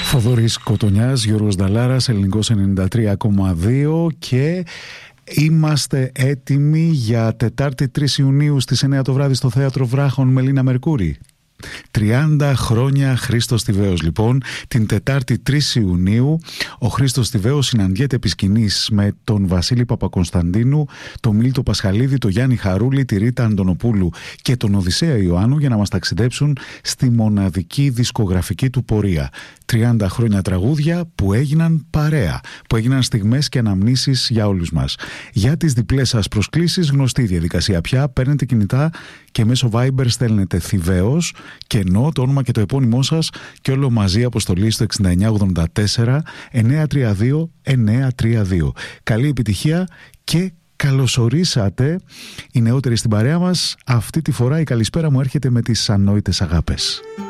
Θοδωρής Κοτονιάς, Γιώργος Νταλάρας, Ελληνικός 93,2 και είμαστε έτοιμοι για Τετάρτη 3 Ιουνίου στις 9 το βράδυ στο Θέατρο Βράχων με Λίνα Μερκούρη. 30 χρόνια Χρήστος Τιβαίος λοιπόν. Την Τετάρτη 3 Ιουνίου ο Χρήστος Τιβαίος συναντιέται επί σκηνής με τον Βασίλη Παπακωνσταντίνου, τον Μίλτο Πασχαλίδη, τον Γιάννη Χαρούλη, τη Ρίτα Αντωνοπούλου και τον Οδυσσέα Ιωάννου για να μας ταξιδέψουν στη μοναδική δισκογραφική του πορεία. 30 χρόνια τραγούδια που έγιναν παρέα, που έγιναν στιγμές και αναμνήσεις για όλους μας. Για τις διπλές σας προσκλήσεις, γνωστή διαδικασία πια, παίρνετε κινητά και μέσω Viber στέλνετε Θιβαίος, κενό, το όνομα και το επώνυμό σας και όλο μαζί αποστολή στο 6984 932 932. Καλή επιτυχία και καλωσορίσατε οι νεότεροι στην παρέα μας. Αυτή τη φορά η καλησπέρα μου έρχεται με τις ανόητες αγάπες.